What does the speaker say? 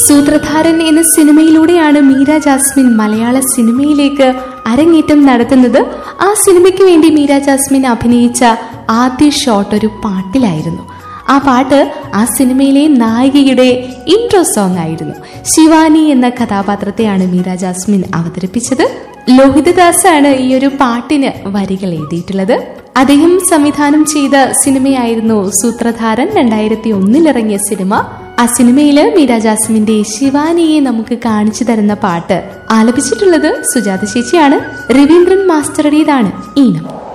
സൂത്രധാരൻ എന്ന സിനിമയിലൂടെയാണ് മീര ജാസ്മിൻ മലയാള സിനിമയിലേക്ക് അരങ്ങേറ്റം നടത്തുന്നത്. ആ സിനിമയ്ക്ക് വേണ്ടി മീര ജാസ്മിൻ അഭിനയിച്ച ആദ്യ ഷോട്ട് ഒരു പാട്ടിലായിരുന്നു. ആ പാട്ട് ആ സിനിമയിലെ നായികയുടെ ഇൻട്രോ സോങ് ആയിരുന്നു. ശിവാനി എന്ന കഥാപാത്രത്തെയാണ് മീര ജാസ്മിൻ അവതരിപ്പിച്ചത്. ലോഹിതദാസാണ് ഈ ഒരു പാട്ടിന് വരികൾ എഴുതിയിട്ടുള്ളത്. അദ്ദേഹം സംവിധാനം ചെയ്ത സിനിമയായിരുന്നു സൂത്രധാരൻ. 2001 ഇറങ്ങിയ സിനിമ. ആ സിനിമയില് മീര ജാസ്മിന്റെ ശിവാനിയെ നമുക്ക് കാണിച്ചു തരുന്ന പാട്ട് ആലപിച്ചിട്ടുള്ളത് സുജാത ചേച്ചിയാണ്. രവീന്ദ്രൻ മാസ്റ്ററുടേതാണ് ഈണം.